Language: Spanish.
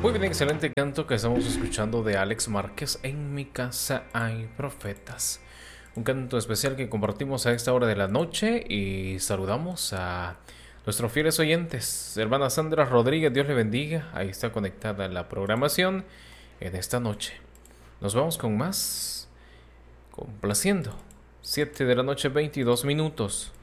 Muy bien, excelente canto que estamos escuchando de Alex Márquez. En mi casa hay profetas. Un canto especial que compartimos a esta hora de la noche y saludamos a nuestros fieles oyentes. Hermana Sandra Rodríguez, Dios le bendiga. Ahí está conectada la programación en esta noche. Nos vamos con más. Complaciendo. 7 de la noche, 22 minutos.